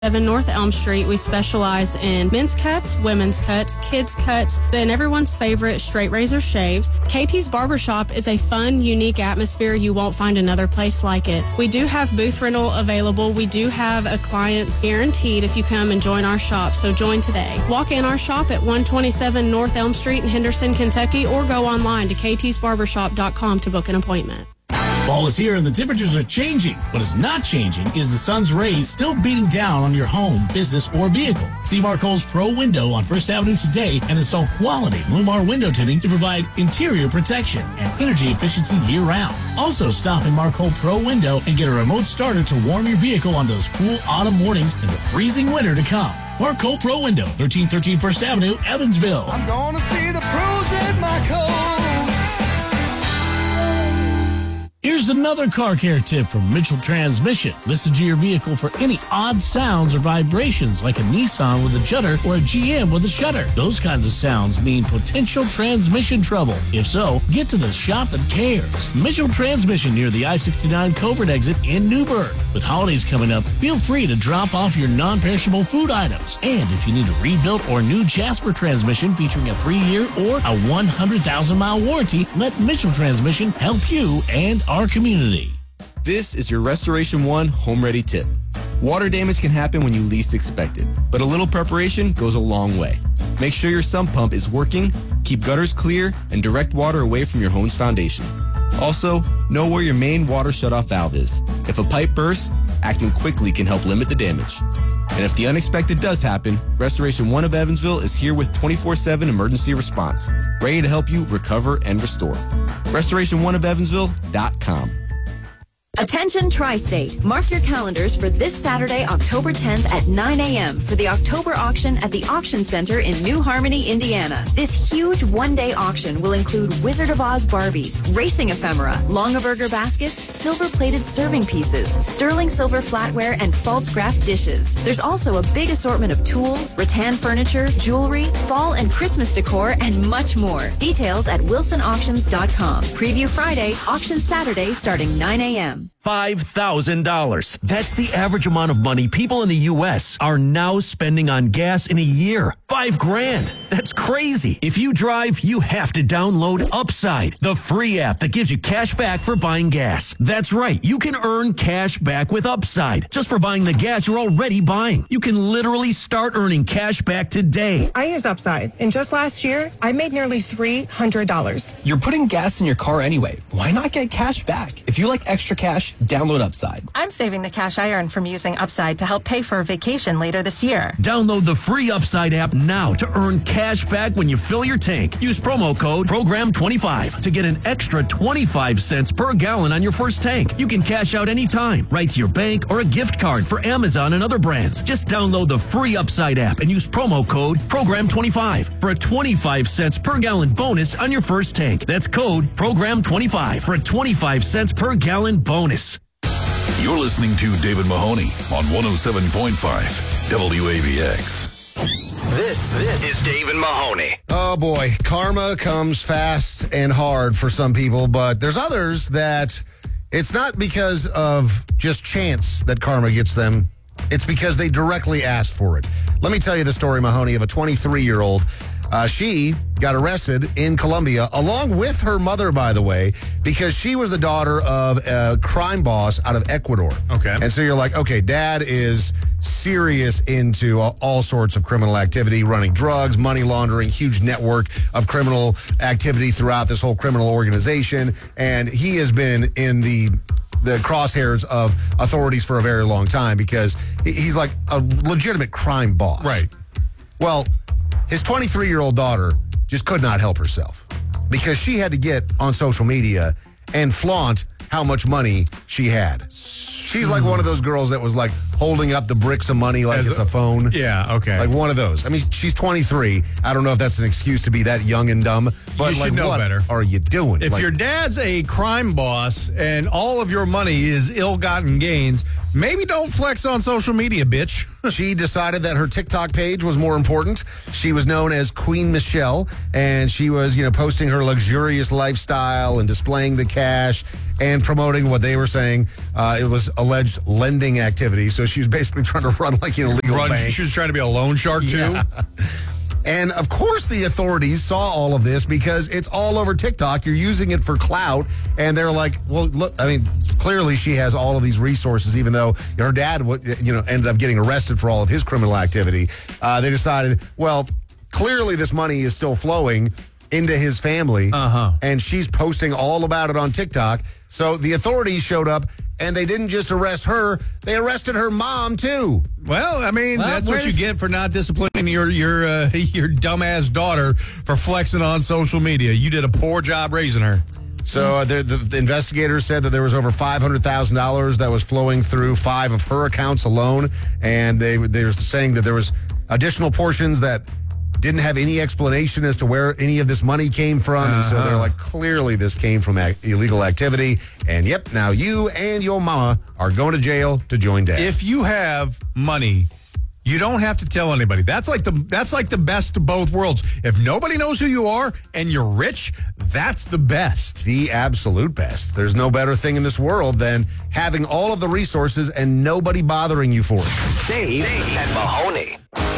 7 North Elm Street. We specialize in men's cuts, women's cuts, kids cuts, then everyone's favorite straight razor shaves. KT's Barbershop is a fun, unique atmosphere. You won't find another place like it. We do have booth rental available. We do have a client's guaranteed if you come and join our shop, so join today. Walk in our shop at 127 North Elm Street in Henderson, Kentucky, or go online to ktsbarbershop.com to book an appointment. Fall is here and the temperatures are changing. What is not changing is the sun's rays still beating down on your home, business, or vehicle. See Marcole's Pro Window on First Avenue today and install quality Lumar window tinting to provide interior protection and energy efficiency year-round. Also, stop in Marcole Pro Window and get a remote starter to warm your vehicle on those cool autumn mornings and the freezing winter to come. Marcole Pro Window, 1313 First Avenue, Evansville. I'm going to see the pros at Marcole. Here's another car care tip from Mitchell Transmission. Listen to your vehicle for any odd sounds or vibrations like a Nissan with a judder or a GM with a shutter. Those kinds of sounds mean potential transmission trouble. If so, get to the shop that cares. Mitchell Transmission near the I-69 Covert exit in Newburgh. With holidays coming up, feel free to drop off your non-perishable food items. And if you need a rebuilt or new Jasper transmission featuring a 3-year or a 100,000-mile warranty, let Mitchell Transmission help you and our community. This is your Restoration One Home Ready tip. Water damage can happen when you least expect it, but a little preparation goes a long way. Make sure your sump pump is working, keep gutters clear, and direct water away from your home's foundation. Also, know where your main water shutoff valve is. If a pipe bursts, acting quickly can help limit the damage. And if the unexpected does happen, Restoration One of Evansville is here with 24/7 emergency response, ready to help you recover and restore. RestorationOneofEvansville.com. Attention Tri-State. Mark your calendars for this Saturday, October 10th at 9 a.m. for the October auction at the Auction Center in New Harmony, Indiana. This huge one-day auction will include Wizard of Oz Barbies, racing ephemera, Longaberger baskets, silver-plated serving pieces, sterling silver flatware, and false craft dishes. There's also a big assortment of tools, rattan furniture, jewelry, fall and Christmas decor, and much more. Details at wilsonauctions.com. Preview Friday, auction Saturday starting 9 a.m. $5,000. That's the average amount of money people in the U.S. are now spending on gas in a year. $5,000. That's crazy. If you drive, you have to download Upside, the free app that gives you cash back for buying gas. That's right. You can earn cash back with Upside just for buying the gas you're already buying. You can literally start earning cash back today. I use Upside, and just last year, I made nearly $300. You're putting gas in your car anyway. Why not get cash back? If you like extra cash, download Upside. I'm saving the cash I earn from using Upside to help pay for a vacation later this year. Download the free Upside app now to earn cash back when you fill your tank. Use promo code PROGRAM25 to get an extra 25 cents per gallon on your first tank. You can cash out anytime, right to your bank or a gift card for Amazon and other brands. Just download the free Upside app and use promo code PROGRAM25 for a 25 cents per gallon bonus on your first tank. That's code PROGRAM25 for a 25 cents per gallon bonus. You're listening to David Mahoney on 107.5 WAVX. This is David Mahoney. Oh boy, karma comes fast and hard for some people, but there's others that it's not because of just chance that karma gets them. It's because they directly asked for it. Let me tell you the story, Mahoney, of a 23-year-old. She got arrested in Colombia, along with her mother, by the way, because she was the daughter of a crime boss out of Ecuador. Okay. And so you're like, okay, dad is serious into all sorts of criminal activity, running drugs, money laundering, huge network of criminal activity throughout this whole criminal organization. And he has been in the crosshairs of authorities for a very long time because he's like a legitimate crime boss. Right. Well, his 23-year-old daughter just could not help herself because she had to get on social media and flaunt how much money she had. She's like one of those girls that was like holding up the bricks of money like it's a phone. Yeah, okay. Like one of those. I mean, she's 23. I don't know if that's an excuse to be that young and dumb, but you like, should know what better. Are you doing? If like, your dad's a crime boss and all of your money is ill-gotten gains, maybe don't flex on social media, bitch. She decided that her TikTok page was more important. She was known as Queen Michelle, and she was, posting her luxurious lifestyle and displaying the cash and promoting what they were saying it was alleged lending activity. So she was basically trying to run like an illegal bank. She was trying to be a loan shark, too? Yeah. And, of course, the authorities saw all of this because it's all over TikTok. You're using it for clout. And they're like, well, look, I mean, clearly she has all of these resources, even though her dad ended up getting arrested for all of his criminal activity. They decided, well, clearly this money is still flowing into his family. And she's posting all about it on TikTok. So the authorities showed up. And they didn't just arrest her; they arrested her mom too. Well, I mean, that's what you get for not disciplining your dumbass daughter for flexing on social media. You did a poor job raising her. So the investigators said that there was over $500,000 that was flowing through 5 of her accounts alone, and they were saying that there was additional portions that didn't have any explanation as to where any of this money came from. And so they're like, clearly this came from illegal activity. And yep, now you and your mama are going to jail to join Dad. If you have money, you don't have to tell anybody. That's like the best of both worlds. If nobody knows who you are and you're rich, that's the best. The absolute best. There's no better thing in this world than having all of the resources and nobody bothering you for it. Dave and Mahoney.